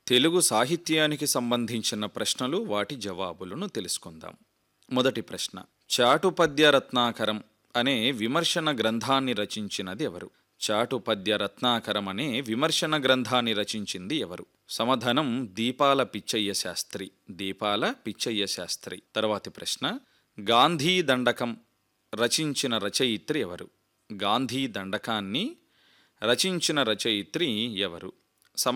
తెలుగు సాహిత్యానికి సంబంధించిన ప్రశ్నలు, వాటి జవాబులను తెలుసుకుందాం. మొదటి ప్రశ్న: చాటుపద్య రత్నాకరం అనే విమర్శన గ్రంథాన్ని రచించినది ఎవరు? చాటుపద్య రత్నాకరం అనే విమర్శన గ్రంథాన్ని రచించింది ఎవరు? సమాధానం: దీపాల పిచ్చయ్య శాస్త్రి. దీపాల పిచ్చయ్య శాస్త్రి. తర్వాతి ప్రశ్న: గాంధీ దండకం రచించిన రచయిత్రి ఎవరు? గాంధీ దండకాన్ని రచించిన రచయిత్రి ఎవరు?